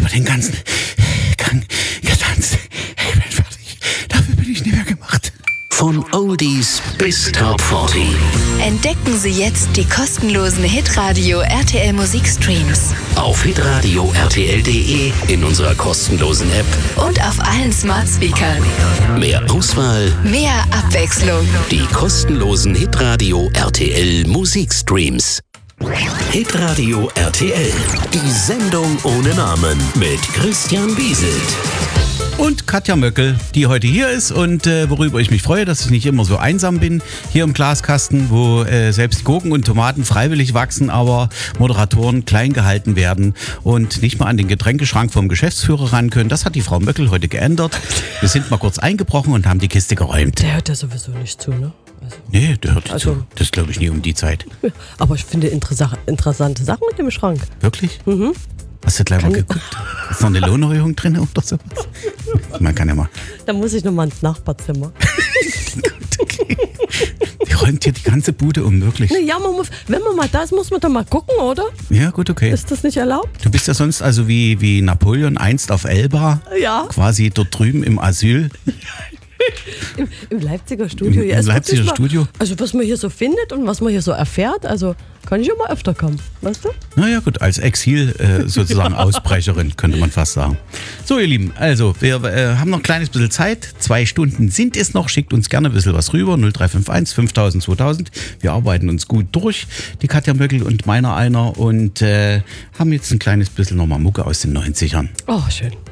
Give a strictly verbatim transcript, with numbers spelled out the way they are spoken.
den ganzen Gang getanzt. Ich bin fertig. Dafür bin ich nicht mehr gemacht. Von Oldies bis Top vierzig. Entdecken Sie jetzt die kostenlosen Hitradio R T L Musikstreams. Auf hitradio r t l punkt d e, in unserer kostenlosen App Und auf allen Smart Speakern. mehr Auswahl, Mehr Abwechslung. die kostenlosen Hitradio R T L Musikstreams. Hitradio R T L, die Sendung ohne Namen mit Christian Bieselt. Und Katja Möckel, die heute hier ist und äh, worüber ich mich freue, dass ich nicht immer so einsam bin hier im Glaskasten, wo äh, selbst Gurken und Tomaten freiwillig wachsen, aber Moderatoren klein gehalten werden und nicht mal an den Getränkeschrank vom Geschäftsführer ran können. Das hat die Frau Möckel heute geändert. Wir sind mal kurz eingebrochen und haben die Kiste geräumt. Der hört ja sowieso nicht zu, ne? Also, Nee, der hört Also- zu. Das glaube ich nie um die Zeit. aber ich finde interessa- interessante Sachen mit dem Schrank. Wirklich? Mhm. Hast du gleich mal geguckt? Ist noch eine Lohnerhöhung drin oder sowas? Man kann ja mal. Da muss ich nochmal ins Nachbarzimmer. Gut, okay. Die räumt hier die ganze Bude um, wirklich. Nee, ja, man muss, wenn man mal da ist, muss man doch mal gucken, oder? Ja, gut, okay. Ist das nicht erlaubt? Du bist ja sonst also wie, wie Napoleon einst auf Elba, Ja. quasi dort drüben im Asyl. Im, im Leipziger Studio. Im- Ja, im ist Leipziger wirklich mal- Studio? Also was man hier so findet und was man hier so erfährt, also kann ich ja mal öfter kommen, weißt du? Naja gut, als Exil äh, sozusagen Ausbrecherin, könnte man fast sagen. So ihr Lieben, also wir äh, haben noch ein kleines bisschen Zeit. Zwei Stunden sind es noch. Schickt uns gerne ein bisschen was rüber. null drei fünf eins fünftausend zweitausend. Wir arbeiten uns gut durch, die Katja Möckel und meiner einer. Und äh, haben jetzt ein kleines bisschen nochmal Mucke aus den neunzigern. Oh, schön.